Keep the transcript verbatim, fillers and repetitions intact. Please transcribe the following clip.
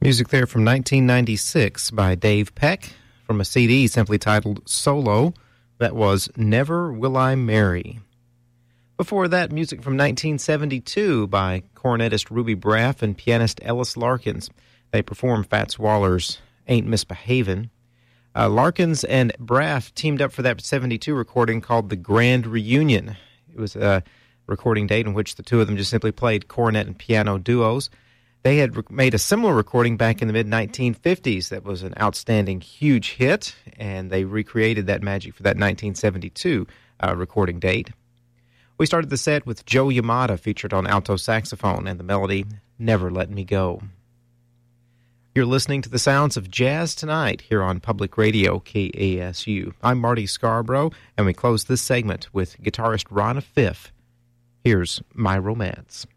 Music there from nineteen ninety-six by Dave Peck from a C D simply titled Solo. That was Never Will I Marry. Before that, music from nineteen seventy-two by cornetist Ruby Braff and pianist Ellis Larkins. They performed Fats Waller's Ain't Misbehavin'. Uh, Larkins and Braff teamed up for that seventy-two recording called The Grand Reunion. It was a recording date in which the two of them just simply played cornet and piano duos. They had re- made a similar recording back in the mid nineteen fifties that was an outstanding, huge hit, and they recreated that magic for that nineteen seventy-two uh, recording date. We started the set with Joe Yamada featured on alto saxophone and the melody Never Let Me Go. You're listening to the sounds of Jazz Tonight here on Public Radio K A S U. I'm Marty Scarborough, and we close this segment with guitarist Ron Fiff. Here's My Romance.